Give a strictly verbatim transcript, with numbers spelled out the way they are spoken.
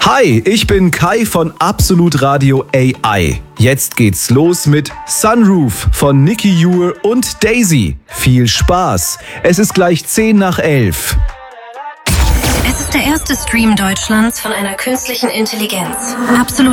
Hi, ich bin Kai von Absolut Radio A I. Jetzt geht's los mit Sunroof von Nicky Ure und Daisy. Viel Spaß. Es ist gleich zehn nach elf. Es ist der erste Stream Deutschlands von einer künstlichen Intelligenz. Absolut